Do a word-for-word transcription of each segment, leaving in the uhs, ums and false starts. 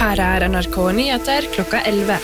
Her er N R K Nyheter klokka elleve.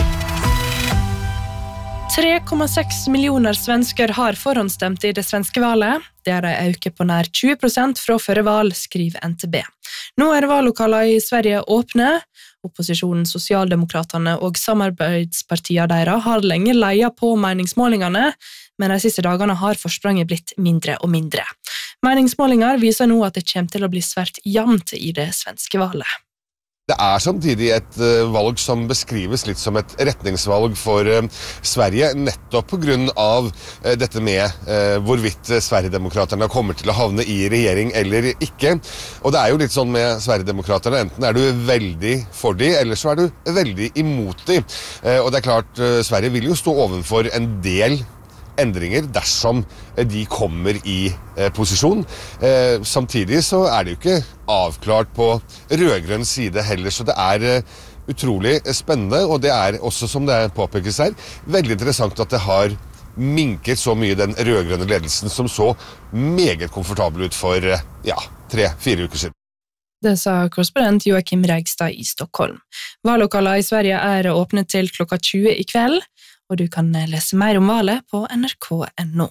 tre komma seks millioner svensker har forhåndsstemt i det svenske valet. Det er en økning på nær tjue prosent fra førre val, skriver N T B. Nå er valglokaler i Sverige åpne. Opposisjonen, Sosialdemokraterne og samarbeidspartiene deres har lenge leiet på meningsmålingene, men de siste dagene har forspranget blitt mindre og mindre. Meningsmålinger viser nå at det kommer til å bli svært jevnt i det svenske valget. Det er samtidig et uh, valg som beskrives litt som et retningsvalg for uh, Sverige, nettopp på grunn av uh, dette med uh, hvorvidt uh, Sverigedemokraterne kommer til å havne i regjering eller ikke. Og det er jo litt sånn med Sverigedemokraterne, enten er du veldig for de, eller så er du veldig imot de. Uh, og det er klart, uh, Sverige vil jo stå ovenfor en del endringer dersom de kommer i eh, posisjon. Eh, samtidig så er det jo ikke avklart på rødgrønn side heller, så det er eh, utrolig spennende, og det er også, som det påpekes her, veldig interessant at det har minket så mye den rødgrønne ledelsen som så meget komfortabel ut for eh, ja, tre-fire uker siden. Det sa korrespondent Joakim Reigstad i Stockholm. Valglokaler i Sverige er åpnet til klokka tjue i kveld, og du kan lese mer om valet på N R K punktum N O.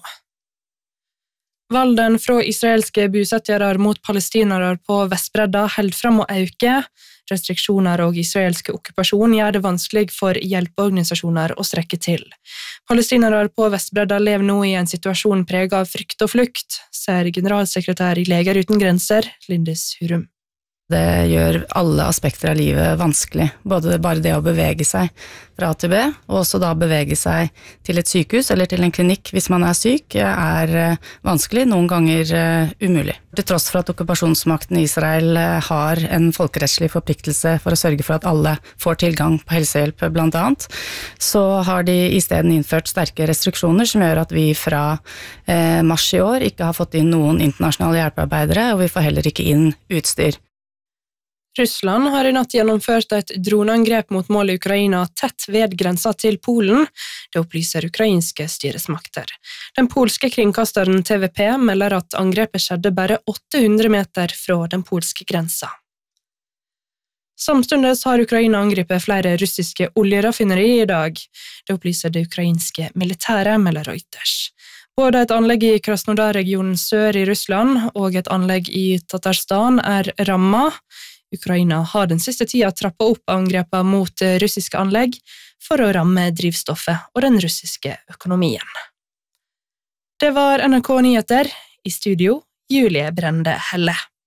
Valden fra israelske bosettere mot palestinere på Vestbredda held fram å øke. Restriksjoner og israelske okkupasjon gjør det vanskelig for hjelpeorganisasjoner å strekke til. Palestinere på Vestbredda lever nå i en situasjon preget av frykt og flukt, sier generalsekretær i Leger uten grenser, Lindis Hurum. Det gjør alle aspekter av livet vanskelig, både bare det å bevege seg fra A til B, og også da bevege seg til et sykehus eller til en klinikk hvis man er syk, er vanskelig, noen ganger umulig. Til tross for at okkupasjonsmakten i Israel har en folkerettslig forpliktelse for å sørge for at alle får tilgang på helsehjelp blant annet, så har de i stedet innført sterke restriksjoner som gjør at vi fra eh, mars i år ikke har fått inn noen internasjonale hjelpearbeidere, og vi får heller ikke inn utstyr. Russland har i natt gjennomført et droneangrep mot mål i Ukraina tett ved grensa til Polen. Det opplyser ukrainske styresmakter. Den polske kringkasteren T V P melder at angrepet skjedde bare åtte hundre meter fra den polske grensa. Samstundes har Ukraina angrepet flere russiske oljeraffineri i dag. Det opplyser det ukrainske militæret, melder Reuters. Både et anlegg i Krasnodar-regionen sør i Russland og et anlegg i Tatarstan er rammet. Ukraina har den siste tida trappet opp angrepet mot russiske anlegg for å ramme drivstoffet og den russiske økonomien. Det var N R K Nyheter, i studio Julie Brende Helle.